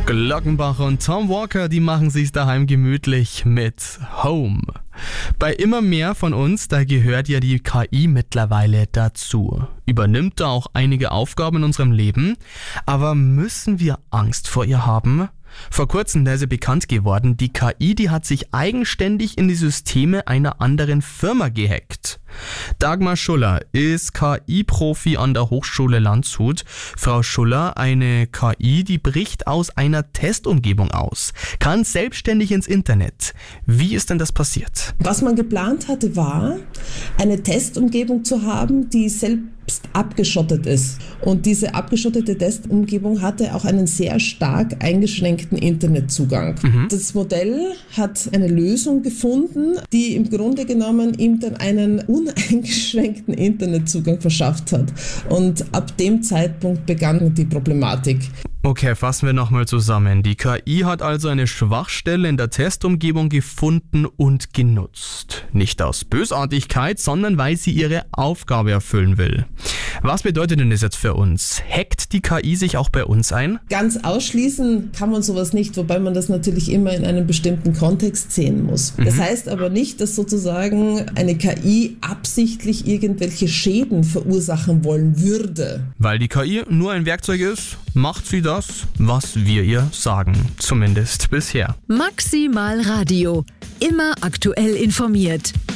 Glockenbach und Tom Walker, die machen sich's daheim gemütlich mit Home. Bei immer mehr von uns, da gehört ja die KI mittlerweile dazu. Übernimmt da auch einige Aufgaben in unserem Leben. Aber müssen wir Angst vor ihr haben? Vor kurzem ist ja bekannt geworden, die KI, die hat sich eigenständig in die Systeme einer anderen Firma gehackt. Dagmar Schuller ist KI-Profi an der Hochschule Landshut. Frau Schuller, eine KI, die bricht aus einer Testumgebung aus, kann selbstständig ins Internet. Wie ist denn das passiert? Was man geplant hatte, war, eine Testumgebung zu haben, die selbst abgeschottet ist. Und diese abgeschottete Testumgebung hatte auch einen sehr stark eingeschränkten Internetzugang. Das Modell hat eine Lösung gefunden, die im Grunde genommen ihm dann einen uneingeschränkten Internetzugang verschafft hat. Und ab dem Zeitpunkt begann die Problematik. Okay, fassen wir nochmal zusammen. Die KI hat also eine Schwachstelle in der Testumgebung gefunden und genutzt. Nicht aus Bösartigkeit, sondern weil sie ihre Aufgabe erfüllen will. Was bedeutet denn das jetzt für uns? Hackt die KI sich auch bei uns ein? Ganz ausschließen kann man sowas nicht, wobei man das natürlich immer in einem bestimmten Kontext sehen muss. Das heißt aber nicht, dass sozusagen eine KI absichtlich irgendwelche Schäden verursachen wollen würde. Weil die KI nur ein Werkzeug ist, macht sie das, was wir ihr sagen. Zumindest bisher. Maximal Radio. Immer aktuell informiert.